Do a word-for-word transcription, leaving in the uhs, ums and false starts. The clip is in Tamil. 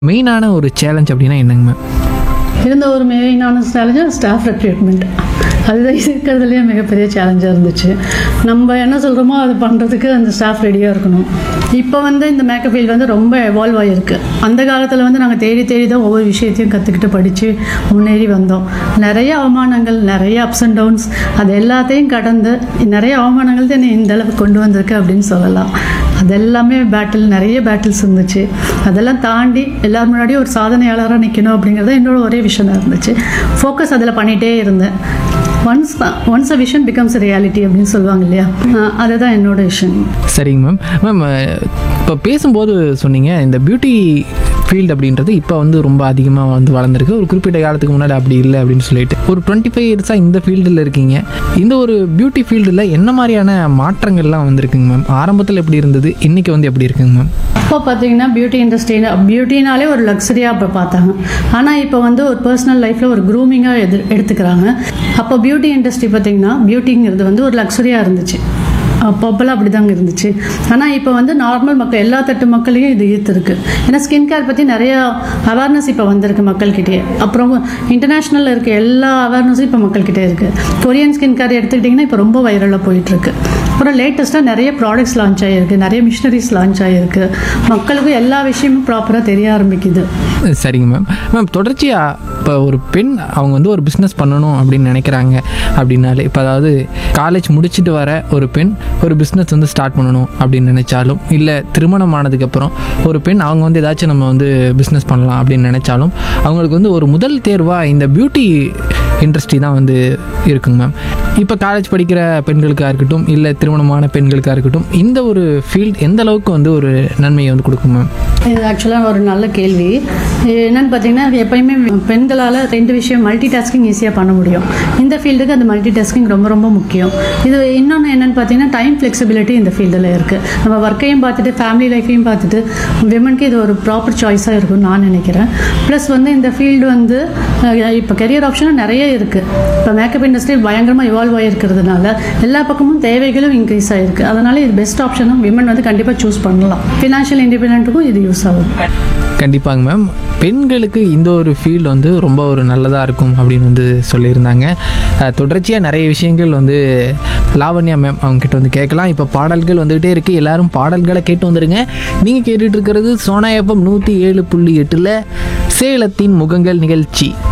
மெயினான ஒரு சேலஞ்ச் அப்படின்னா என்னங்க மேம்? இருந்த ஒரு மெயினான சேலஞ்சு ஸ்டாஃப் ரெக்ரூட்மெண்ட். அதுதான் இருக்கிறதுலேயே மிகப்பெரிய சேலஞ்சாக இருந்துச்சு. நம்ம என்ன சொல்கிறோமோ அது பண்ணுறதுக்கு அந்த ஸ்டாஃப் ரெடியாக இருக்கணும். இப்போ வந்து இந்த மேக்கப் ஃபீல்டு வந்து ரொம்ப எவால்வ் ஆகிருக்கு. அந்த காலத்தில் வந்து நாங்கள் தேடி தேடி தான் ஒவ்வொரு விஷயத்தையும் கற்றுக்கிட்டு படித்து முன்னேறி வந்தோம். நிறைய அவமானங்கள், நிறைய அப்ஸ் அண்ட் டவுன்ஸ், அது எல்லாத்தையும் கடந்து நிறைய அவமானங்கள் தான் இந்த அளவுக்கு கொண்டு வந்திருக்கு அப்படின்னு சொல்லலாம். அது எல்லாமே பேட்டில், நிறைய பேட்டில்ஸ் இருந்துச்சு. அதெல்லாம் தாண்டி எல்லாரும் முன்னாடியும் ஒரு சாதனையாளராக நிற்கணும் அப்படிங்கிறது என்னோட ஒரே விஷனாக இருந்துச்சு. ஃபோக்கஸ் அதில் பண்ணிகிட்டே இருந்தேன். Once once a vision becomes reality அப்படின்னு சொல்லுவாங்க இல்லையா, அதுதான் என்னோட விஷன். சரிங்க மேம். மேம் இப்போ பேசும்போது சொன்னீங்க இந்த பியூட்டி ஃபீல்டு அப்படின்றது இப்போ வந்து ரொம்ப அதிகமாக வந்து வளர்ந்துருக்கு. ஒரு குறிப்பிட்ட காலத்துக்கு முன்னாடி அப்படி இல்லை அப்படின்னு சொல்லிட்டு ஒரு டுவெண்ட்டி ஃபைவ் இயர்ஸாக இந்த ஃபீல்டில் இருக்கீங்க. இந்த ஒரு பியூட்டி ஃபீல்டில் என்ன மாதிரியான மாற்றங்கள்லாம் வந்திருக்குங்க மேம்? ஆரம்பத்தில் எப்படி இருந்தது, இன்றைக்கி வந்து எப்படி இருக்குங்க மேம்? இப்போ பார்த்தீங்கன்னா பியூட்டி இண்டஸ்ட்ரியில் பியூட்டினாலே ஒரு லக்ஸரியாக அப்போ பார்த்தாங்க. ஆனால் இப்போ வந்து ஒரு பர்சனல் லைஃப்பில் ஒரு க்ரூமிங்காக எது எடுத்துக்கிறாங்க. அப்போ பியூட்டி இண்டஸ்ட்ரி பார்த்தீங்கன்னா பியூட்டிங்கிறது வந்து ஒரு லக்ஸரியாக இருந்துச்சு. அப்போப்பெல்லாம் அப்படி தாங்க இருந்துச்சு. ஆனால் இப்போ வந்து நார்மல் மக்கள், எல்லா தட்டு மக்களையும் இது ஈர்த்துருக்கு. ஏன்னா ஸ்கின் கேர் பற்றி நிறையா அவேர்னஸ் இப்போ வந்திருக்கு மக்கள்கிட்டே. அப்புறம் இன்டர்நேஷ்னலில் இருக்க எல்லா அவேர்னஸும் இப்போ மக்கள்கிட்டே இருக்குது. கொரியன் ஸ்கின் கேர் எடுத்துக்கிட்டிங்கன்னா இப்போ ரொம்ப வைரலாக போயிட்டுருக்கு. அப்புறம் லேட்டஸ்ட்டாக நிறைய ப்ராடக்ட்ஸ் லான்ச் ஆகிருக்கு, நிறைய மிஷினரிஸ் லான்ச் ஆகிருக்கு. மக்களுக்கு எல்லா விஷயமும் ப்ராப்பராக தெரிய ஆரம்பிக்குது. சரிங்க மேம். மேம் தொடர்ச்சியாக இப்போ ஒரு பெண் அவங்க வந்து ஒரு பிஸ்னஸ் பண்ணணும் அப்படின்னு நினைக்கிறாங்க அப்படின்னாலே, இப்போ அதாவது காலேஜ் முடிச்சுட்டு வர ஒரு பெண் ஒரு பிஸ்னஸ் வந்து ஸ்டார்ட் பண்ணணும் அப்படின்னு நினச்சாலும், இல்லை திருமணம் ஆனதுக்கப்புறம் ஒரு பெண் அவங்க வந்து ஏதாச்சும் நம்ம வந்து பிஸ்னஸ் பண்ணலாம் அப்படின்னு நினச்சாலும், அவங்களுக்கு வந்து ஒரு முதல் தேர்வாக இந்த பியூட்டி இண்டஸ்ட்ரி தான் வந்து இருக்குங்க மேம். இப்போ காலேஜ் படிக்கிற பெண்களுக்காக இருக்கட்டும், இல்லை திருமணமான பெண்களுக்காக இருக்கட்டும், இந்த ஒரு ஃபீல்டு எந்த அளவுக்கு வந்து ஒரு நன்மையை வந்து கொடுக்கும் மேம்? இது ஆக்சுவலாக ஒரு நல்ல கேள்வி. என்னென்னு பார்த்தீங்கன்னா, எப்பயுமே பெண்களால் ரெண்டு விஷயம் மல்டி டாஸ்கிங் ஈஸியாக பண்ண முடியும். இந்த ஃபீல்டுக்கு அந்த மல்டி டாஸ்கிங் ரொம்ப ரொம்ப முக்கியம். இது இன்னொன்று என்னென்னு பார்த்தீங்கன்னா, டைம் ஃப்ளெக்சிபிலிட்டி இந்த ஃபீல்டில் இருக்குது. நம்ம ஒர்க்கையும் பார்த்துட்டு ஃபேமிலி லைஃப்பையும் பார்த்துட்டு விமனுக்கு இது ஒரு ப்ராப்பர் சாய்ஸாக இருக்கும்னு நான் நினைக்கிறேன். ப்ளஸ் வந்து இந்த ஃபீல்டு வந்து இப்போ கெரியர் ஆப்ஷனும் நிறைய இருக்குது. இப்போ மேக்கப் இண்டஸ்ட்ரி பயங்கரமாக இவால்வ் ஆகிருக்கிறதுனால எல்லா பக்கமும் தேவைகளும் இன்க்ரீஸ் ஆகிருக்கு. அதனால் இது பெஸ்ட் ஆப்ஷனும் விமன் வந்து கண்டிப்பாக சூஸ் பண்ணலாம். ஃபினான்ஷியல் இண்டிபெண்டன்ட்டுக்கும் இது யூஸ் ஆகும். கண்டிப்பாங்க மேம். பெண்களுக்கு இந்த ஒரு ஃபீல்டு வந்து ரொம்ப ஒரு நல்லதாக இருக்கும் அப்படின்னு வந்து சொல்லியிருந்தாங்க. தொடர்ச்சியாக நிறைய விஷயங்கள் வந்து லாவண்யா மேம் அவங்ககிட்ட வந்து கேட்கலாம். இப்போ பாடல்கள் வந்துகிட்டே இருக்குது, எல்லாரும் பாடல்களை கேட்டு வந்துடுங்க. நீங்கள் கேட்டுட்டு இருக்கிறது சோனா எஃப்எம் நூற்றி ஏழு புள்ளி எட்டில் சேலத்தின் முகங்கள் நிகழ்ச்சி.